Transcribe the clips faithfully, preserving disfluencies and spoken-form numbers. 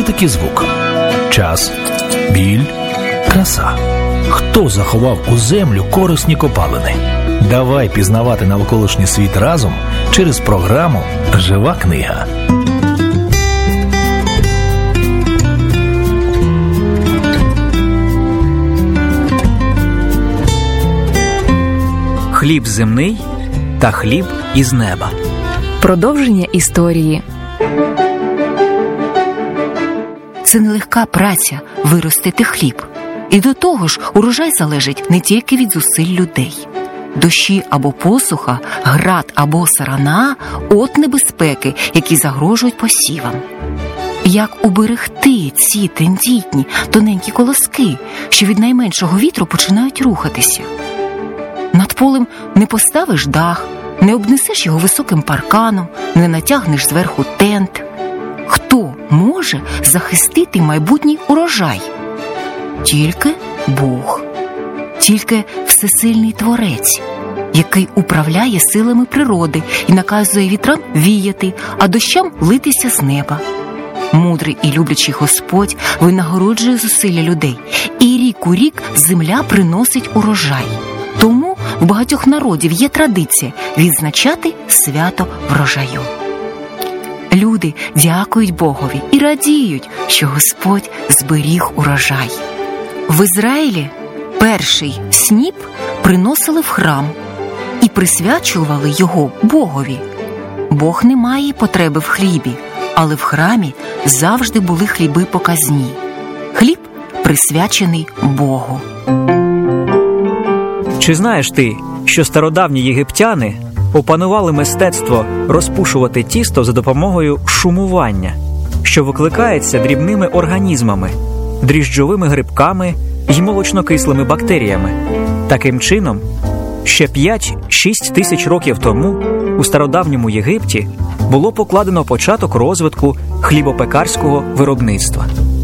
такі звук? Час, біль, краса. Хто заховав у землю корисні копалини? Давай пізнавати навколишній світ разом через програму «Жива книга». Хліб земний та хліб із неба. Продовження історії. Це нелегка праця – виростити хліб. І до того ж, урожай залежить не тільки від зусиль людей. Дощі або посуха, град або сарана – от небезпеки, які загрожують посівам. Як уберегти ці тендітні, тоненькі колоски, що від найменшого вітру починають рухатися? Над полем не поставиш дах, не обнесеш його високим парканом, не натягнеш зверху тент. Хто може захистити майбутній урожай? Тільки Бог. Тільки всесильний Творець, який управляє силами природи і наказує вітрам віяти, а дощам литися з неба. Мудрий і люблячий Господь винагороджує зусилля людей, і рік у рік земля приносить урожай. Тому в багатьох народів є традиція відзначати свято врожаю. Люди дякують Богові і радіють, що Господь зберіг урожай. В Ізраїлі перший сніп приносили в храм і присвячували його Богові. Бог не має потреби в хлібі, але в храмі завжди були хліби показні. Хліб присвячений Богу. Чи знаєш ти, що стародавні єгиптяни опанували мистецтво розпушувати тісто за допомогою шумування, що викликається дрібними організмами, дріжджовими грибками й молочнокислими бактеріями? Таким чином, ще п'ять-шість тисяч років тому у стародавньому Єгипті було покладено початок розвитку хлібопекарського виробництва.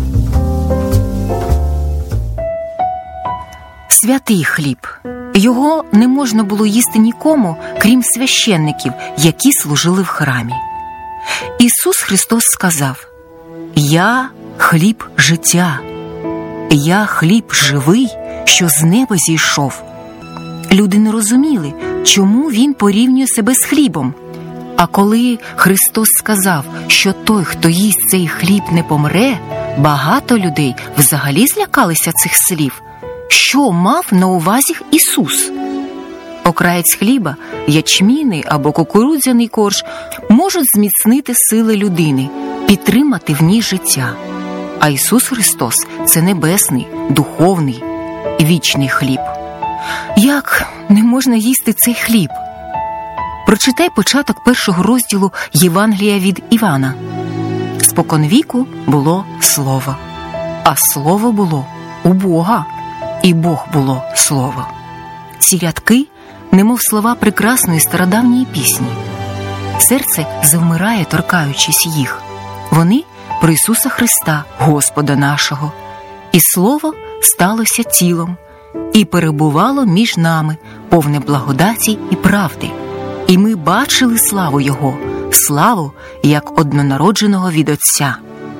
Святий хліб. Його не можна було їсти нікому, крім священників, які служили в храмі. Ісус Христос сказав: «Я – хліб життя, я – хліб живий, що з неба зійшов». Люди не розуміли, чому Він порівнює себе з хлібом. А коли Христос сказав, що той, хто їсть цей хліб, не помре, багато людей взагалі злякалися цих слів. Що мав на увазі Ісус? Окраєць хліба, ячмінний або кукурудзяний корж можуть зміцнити сили людини, підтримати в ній життя. А Ісус Христос – це небесний, духовний, вічний хліб. Як не можна їсти цей хліб? Прочитай початок першого розділу Євангелія від Івана. «Споконвіку було Слово, а Слово було у Бога, і Бог було Слово». Ці рядки, немов слова прекрасної стародавньої пісні. Серце завмирає, торкаючись їх. Вони про Ісуса Христа, Господа нашого. І Слово сталося тілом і перебувало між нами, повне благодаті і правди. І ми бачили славу Його, славу, як однонародженого від Отця.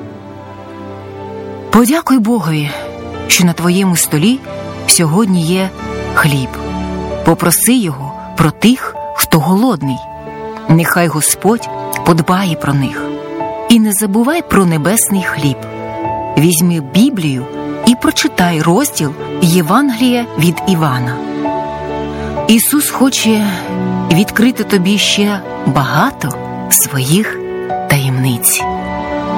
Подякуй Богові, що на твоєму столі сьогодні є хліб. Попроси Його про тих, хто голодний. Нехай Господь подбає про них. І не забувай про небесний хліб. Візьми Біблію і прочитай розділ Євангелія від Івана. Ісус хоче відкрити тобі ще багато своїх таємниць.